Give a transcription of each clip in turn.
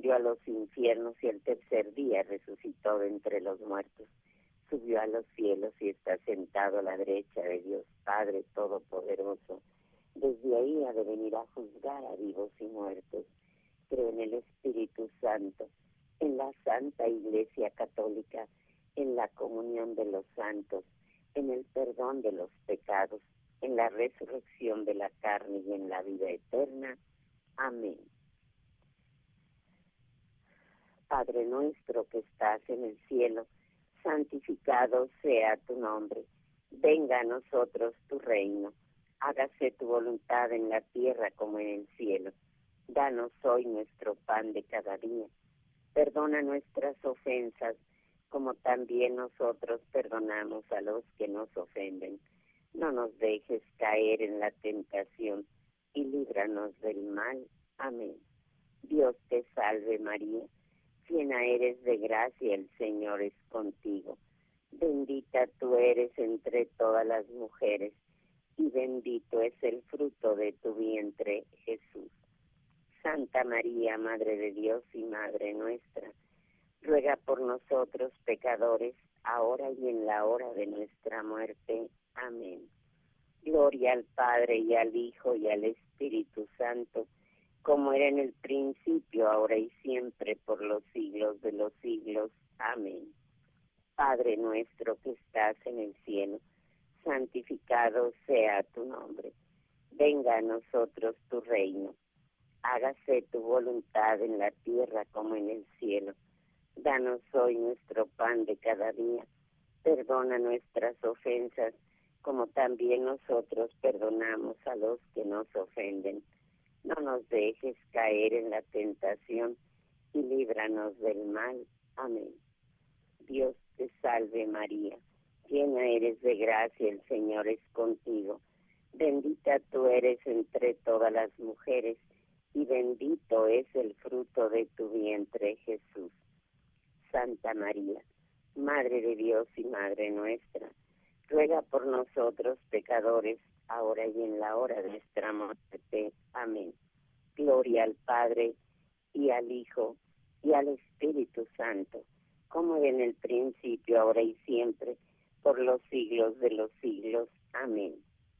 descendió a los infiernos y el tercer día resucitó de entre los muertos. Subió a los cielos y está sentado a la derecha de Dios Padre Todopoderoso. Desde ahí ha de venir a juzgar a vivos y muertos. Creo en el Espíritu Santo, en la Santa Iglesia Católica, en la comunión de los santos, en el perdón de los pecados, en la resurrección de la carne y en la vida eterna. Amén. Padre nuestro que estás en el cielo, santificado sea tu nombre. Venga a nosotros tu reino. Hágase tu voluntad en la tierra como en el cielo. Danos hoy nuestro pan de cada día. Perdona nuestras ofensas, como también nosotros perdonamos a los que nos ofenden. No nos dejes caer en la tentación y líbranos del mal. Amén. Dios te salve María, llena eres de gracia, el Señor es contigo. Bendita tú eres entre todas las mujeres, y bendito es el fruto de tu vientre, Jesús. Santa María, Madre de Dios y Madre nuestra, ruega por nosotros pecadores, ahora y en la hora de nuestra muerte. Amén. Gloria al Padre, y al Hijo, y al Espíritu Santo, como era en el principio, ahora y siempre, por los siglos de los siglos. Amén. Padre nuestro que estás en el cielo, santificado sea tu nombre. Venga a nosotros tu reino. Hágase tu voluntad en la tierra como en el cielo. Danos hoy nuestro pan de cada día. Perdona nuestras ofensas, como también nosotros perdonamos a los que nos ofenden. No nos dejes caer en la tentación y líbranos del mal. Amén. Dios te salve María, llena eres de gracia, el Señor es contigo. Bendita tú eres entre todas las mujeres, y bendito es el fruto de tu vientre, Jesús. Santa María, Madre de Dios y Madre nuestra, ruega por nosotros pecadores, ahora y en la hora de nuestra muerte. Amén. Gloria al Padre, y al Hijo, y al Espíritu Santo, como en el principio, ahora y siempre, por los siglos de los siglos. Amén.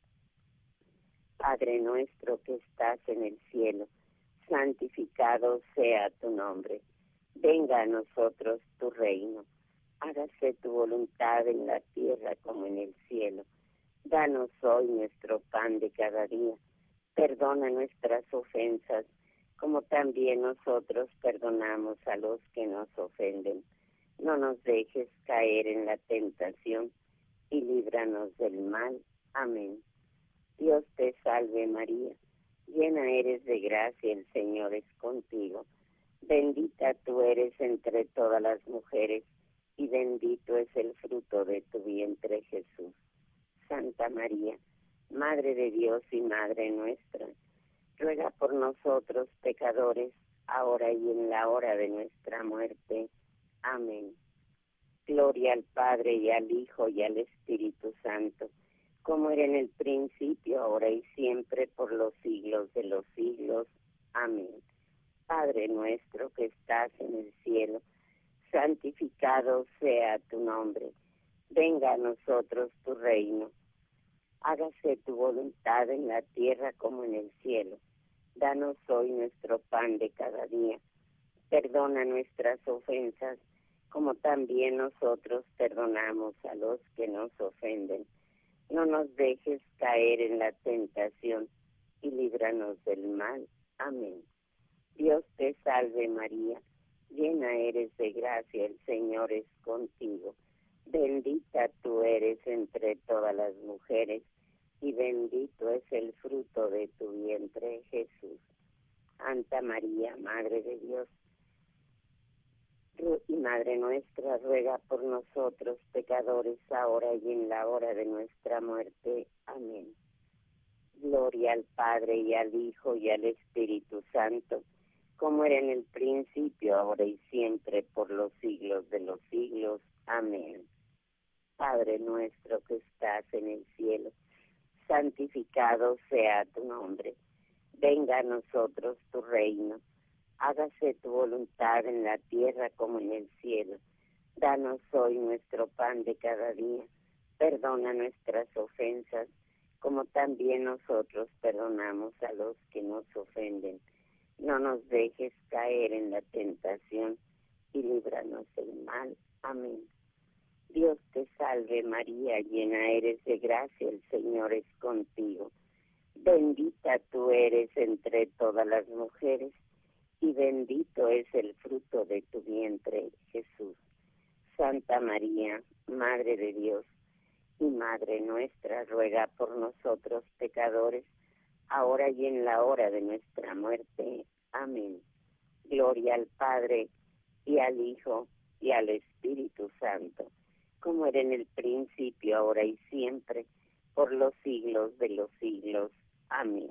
Padre nuestro que estás en el cielo, santificado sea tu nombre. Venga a nosotros tu reino. Hágase tu voluntad en la tierra como en el cielo. Danos hoy nuestro pan de cada día. Perdona nuestras ofensas, como también nosotros perdonamos a los que nos ofenden. No nos dejes caer en la tentación y líbranos del mal. Amén. Dios te salve María, llena eres de gracia, el Señor es contigo. Bendita tú eres entre todas las mujeres, y bendito es el fruto de tu vientre, Jesús. Santa María, Madre de Dios y Madre nuestra, ruega por nosotros pecadores, ahora y en la hora de nuestra muerte. Amén. Gloria al Padre, y al Hijo, y al Espíritu Santo, como era en el principio, ahora y siempre, por los siglos de los siglos. Amén. Padre nuestro que estás en el cielo, santificado sea tu nombre. Venga a nosotros tu reino. Hágase tu voluntad en la tierra como en el cielo. Danos hoy nuestro pan de cada día. Perdona nuestras ofensas, como también nosotros perdonamos a los que nos ofenden. No nos dejes caer en la tentación y líbranos del mal. Amén. Dios te salve María, llena eres de gracia, el Señor es contigo. Bendita tú eres entre todas las mujeres, y bendito es el fruto de tu vientre, Jesús. Santa María, Madre de Dios y Madre nuestra, ruega por nosotros pecadores, ahora y en la hora de nuestra muerte. Amén. Gloria al Padre, y al Hijo, y al Espíritu Santo, como era en el principio, ahora y siempre, por los siglos de los siglos. Amén. Padre nuestro que estás en el cielo, santificado sea tu nombre. Venga a nosotros tu reino. hágase tu voluntad en la tierra como en el cielo. Danos hoy nuestro pan de cada día. Perdona nuestras ofensas, como también nosotros perdonamos a los que nos ofenden. No nos dejes caer en la tentación y líbranos del mal. Amén. Dios te salve María, llena eres de gracia, el Señor es contigo. Bendita tú eres entre todas las mujeres, y bendito es el fruto de tu vientre, Jesús. Santa María, Madre de Dios y Madre nuestra, ruega por nosotros pecadores, ahora y en la hora de nuestra muerte. Amén. Gloria al Padre, y al Hijo, y al Espíritu Santo, como era en el principio, ahora y siempre, por los siglos de los siglos. Amén.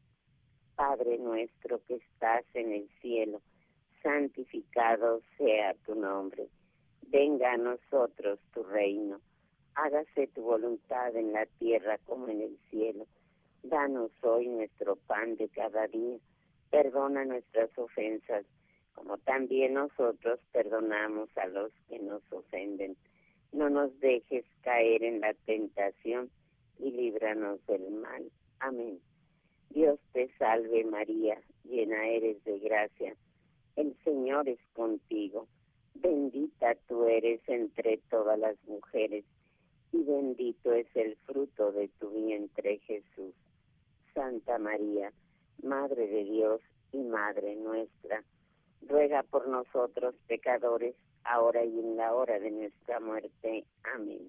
Padre nuestro que estás en el cielo, santificado sea tu nombre. Venga a nosotros tu reino. Hágase tu voluntad en la tierra como en el cielo. Danos hoy nuestro pan de cada día. Perdona nuestras ofensas, como también nosotros perdonamos a los que nos ofenden. No nos dejes caer en la tentación y líbranos del mal. Amén. Dios te salve María, llena eres de gracia. El Señor es contigo. Bendita tú eres entre todas las mujeres, y bendito es el fruto de tu vientre, Jesús. Santa María, Madre de Dios y Madre nuestra, ruega por nosotros pecadores, ahora y en la hora de nuestra muerte. Amén.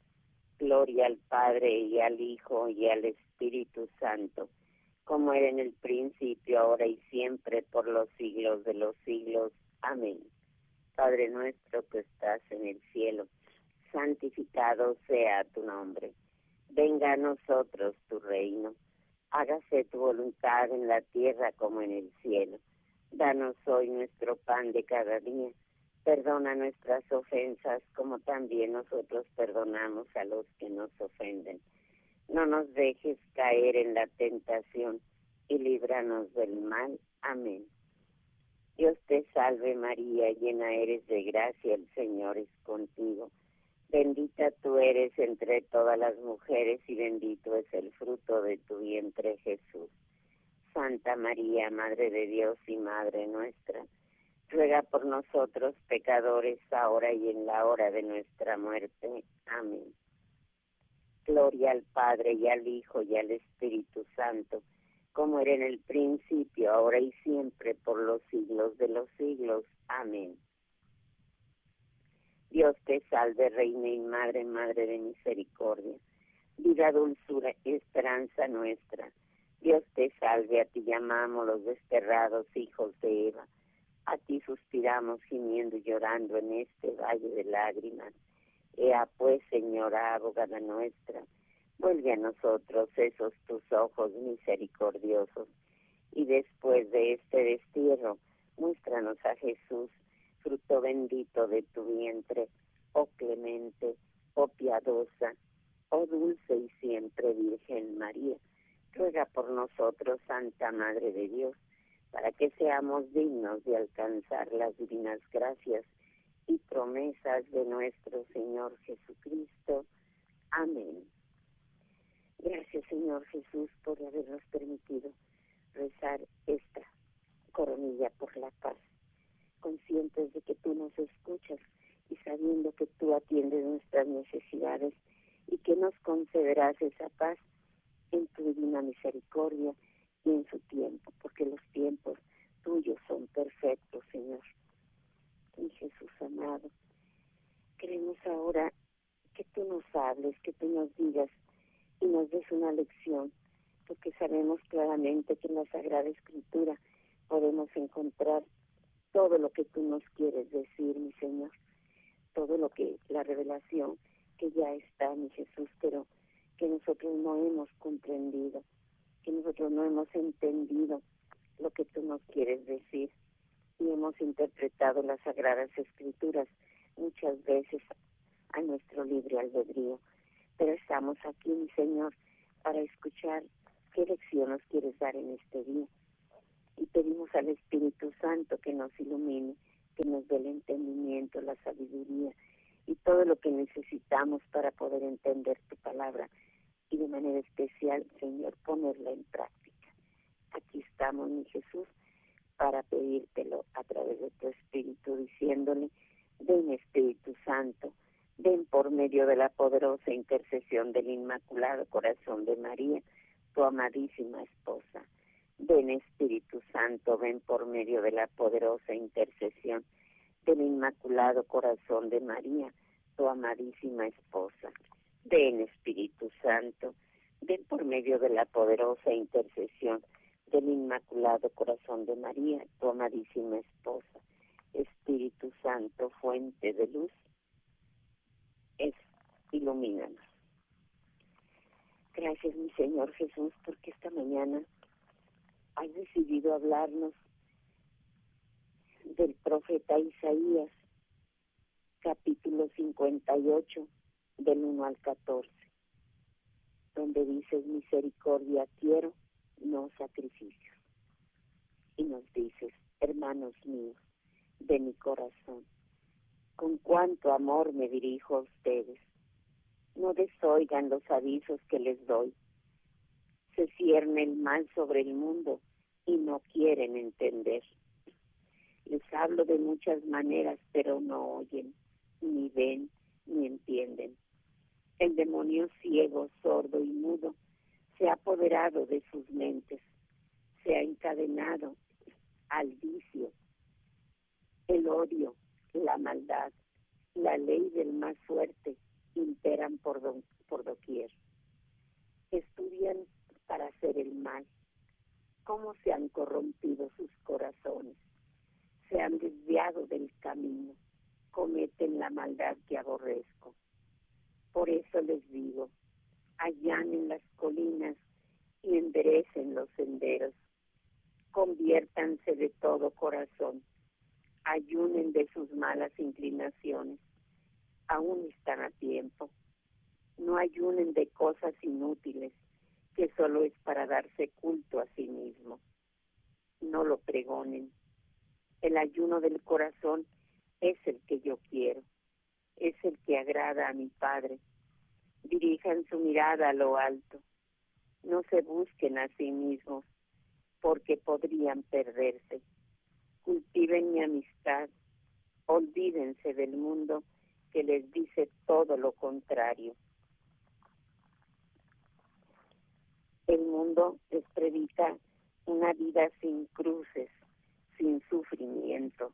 Gloria al Padre, y al Hijo, y al Espíritu Santo, como era en el principio, ahora y siempre, por los siglos de los siglos. Amén. Padre nuestro que estás en el cielo, santificado sea tu nombre. Venga a nosotros tu reino. Hágase tu voluntad en la tierra como en el cielo. Danos hoy nuestro pan de cada día. Perdona nuestras ofensas, como también nosotros perdonamos a los que nos ofenden. No nos dejes caer en la tentación y líbranos del mal. Amén. Dios te salve María, llena eres de gracia, el Señor es contigo. Bendita tú eres entre todas las mujeres y bendito es el fruto de tu vientre, Jesús. Santa María, Madre de Dios y Madre nuestra, ruega por nosotros pecadores, ahora y en la hora de nuestra muerte. Amén. Gloria al Padre, y al Hijo, y al Espíritu Santo, como era en el principio, ahora y siempre, por los siglos de los siglos. Amén. Dios te salve, Reina y Madre, Madre de misericordia, vida, dulzura y esperanza nuestra. Dios te salve, a ti llamamos los desterrados hijos de Eva. A ti suspiramos gimiendo y llorando en este valle de lágrimas. Ea pues, Señora, abogada nuestra, vuelve a nosotros esos tus ojos misericordiosos, y después de este destierro, muéstranos a Jesús, fruto bendito de tu vientre, oh clemente, oh piadosa, oh dulce y siempre Virgen María. Ruega por nosotros, Santa Madre de Dios, para que seamos dignos de alcanzar las divinas gracias y promesas de nuestro Señor Jesucristo. Amén. Gracias, Señor Jesús, por habernos permitido rezar esta coronilla por la paz, conscientes de que tú nos escuchas y sabiendo que tú atiendes nuestras necesidades y que nos concederás esa paz en tu divina misericordia y en su tiempo, porque los tiempos tuyos son perfectos, Señor. Mi Jesús amado, queremos ahora que tú nos hables, que tú nos digas y nos des una lección, porque sabemos claramente que en la Sagrada Escritura podemos encontrar todo lo que tú nos quieres decir, mi Señor, todo lo que, la revelación que ya está, mi Jesús, pero que nosotros no hemos comprendido, que nosotros no hemos entendido lo que tú nos quieres decir, y hemos interpretado las Sagradas Escrituras muchas veces a nuestro libre albedrío. Pero estamos aquí, mi Señor, para escuchar qué lección nos quieres dar en este día. y pedimos al Espíritu Santo que nos ilumine, que nos dé el entendimiento, la sabiduría y todo lo que necesitamos para poder entender tu palabra y de manera especial, Señor, ponerla en práctica. Aquí estamos, mi Jesús, para pedírtelo a través de tu Espíritu, diciéndole: ven, Espíritu Santo, ven por medio de la poderosa intercesión del Inmaculado Corazón de María, tu amadísima esposa. Ven, Espíritu Santo, ven por medio de la poderosa intercesión del Inmaculado Corazón de María, tu amadísima esposa. Ven, Espíritu Santo, ven por medio de la poderosa intercesión del Inmaculado Corazón de María, tu amadísima esposa. Espíritu Santo, fuente de luz, ilumínanos. Gracias, mi Señor Jesús, porque esta mañana has decidido hablarnos del profeta Isaías, capítulo 58, del 1 al 14, donde dices: misericordia quiero, no sacrificios. Y nos dices: hermanos míos, de mi corazón, con cuánto amor me dirijo a ustedes. No desoigan los avisos que les doy. Se cierne el mal sobre el mundo y no quieren entender. Les hablo de muchas maneras, pero no oyen, ni ven, ni entienden. El demonio ciego, sordo y mudo se ha apoderado de sus mentes, se ha encadenado al vicio, el odio, la maldad, la ley del más fuerte imperan por doquier. Estudian para hacer el mal. ¿Cómo se han corrompido sus corazones? Se han desviado del camino, cometen la maldad que aborrezco. Por eso les digo: allanen las colinas y enderecen los senderos. Conviértanse de todo corazón, ayunen de sus malas inclinaciones. Aún están a tiempo. No ayunen de cosas inútiles, que solo es para darse culto a sí mismo. No lo pregonen. El ayuno del corazón es el que yo quiero, es el que agrada a mi Padre. Dirijan su mirada a lo alto. No se busquen a sí mismos, porque podrían perderse. Cultiven mi amistad. Olvídense del mundo que les dice todo lo contrario. El mundo les predica una vida sin cruces, sin sufrimiento.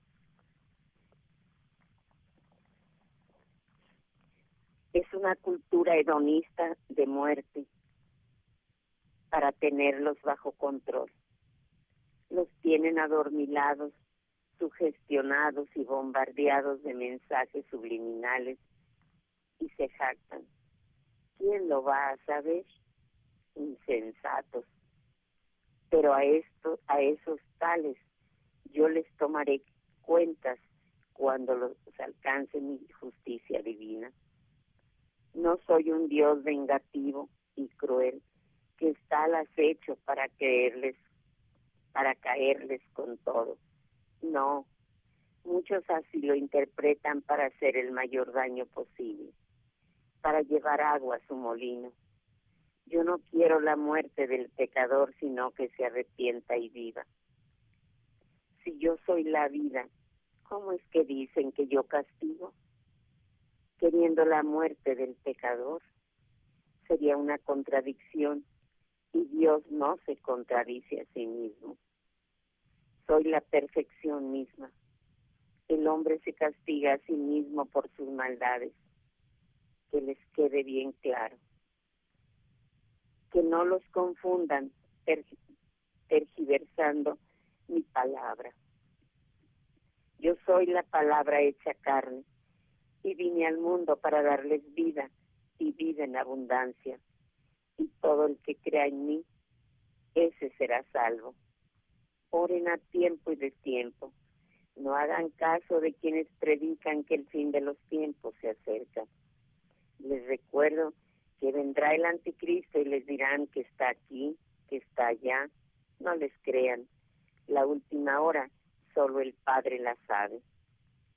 Es una cultura hedonista de muerte para tenerlos bajo control. Los tienen adormilados, sugestionados y bombardeados de mensajes subliminales y se jactan. ¿Quién lo va a saber? Insensatos. Pero a esos tales, yo les tomaré cuentas cuando los alcance mi justicia divina. No soy un Dios vengativo y cruel que está al acecho para caerles con todo. No, muchos así lo interpretan para hacer el mayor daño posible, para llevar agua a su molino. Yo no quiero la muerte del pecador, sino que se arrepienta y viva. Si yo soy la vida, ¿cómo es que dicen que yo castigo? Queriendo la muerte del pecador, sería una contradicción, y Dios no se contradice a sí mismo. Soy la perfección misma. El hombre se castiga a sí mismo por sus maldades. Que les quede bien claro. Que no los confundan tergiversando mi palabra. Yo soy la palabra hecha carne y vine al mundo para darles vida y vida en abundancia. Y todo el que crea en mí, ese será salvo. Oren a tiempo y destiempo. No hagan caso de quienes predican que el fin de los tiempos se acerca. Les recuerdo que vendrá el anticristo y les dirán que está aquí, que está allá. No les crean. La última hora solo el Padre la sabe.